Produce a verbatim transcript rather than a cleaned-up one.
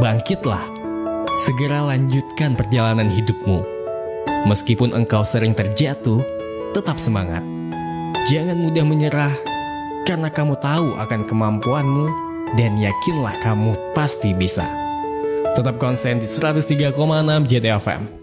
Bangkitlah, segera lanjutkan perjalanan hidupmu. Meskipun engkau sering terjatuh, tetap semangat. Jangan mudah menyerah, karena kamu tahu akan kemampuanmu dan yakinlah kamu pasti bisa. Tetap konsen di seratus tiga koma enam J T F M.